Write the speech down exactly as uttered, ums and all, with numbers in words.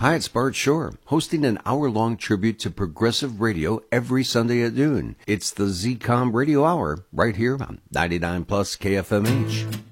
Hi, it's Bart Shore, hosting an hour-long tribute to progressive radio every Sunday at noon. It's the Z COM Radio Hour, right here on ninety-nine plus K F M H.